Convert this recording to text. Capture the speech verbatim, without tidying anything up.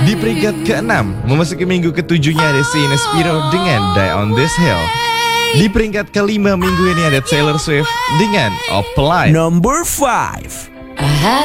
Di peringkat keenam, memasuki minggu ketujuhnya ada Sheena Spiro dengan Die on This Hill. Di peringkat kelima minggu ini ada Taylor Swift dengan Apply. Number five. I had